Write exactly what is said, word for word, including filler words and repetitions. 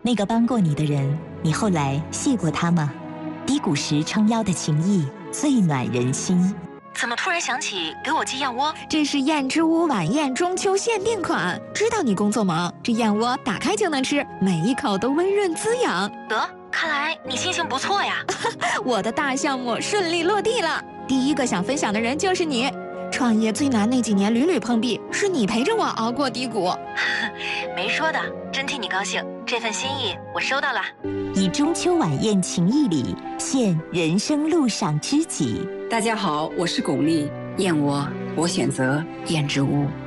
那个帮过你的人，你后来谢过他吗？低谷时撑腰的情谊，最暖人心。 怎么突然想起给我寄燕窝？ 这是燕之屋晚宴中秋限定款，知道你工作忙，这燕窝打开就能吃，每一口都温润滋养。 得，看来你心情不错呀。 我的大项目顺利落地了，第一个想分享的人就是你。创业最难那几年屡屡碰壁，是你陪着我熬过低谷。 没说的，真替你高兴，这份心意我收到了。 以中秋晚宴情谊礼，献人生路上知己。 大家好，我是巩俐，燕窝我选择燕之屋。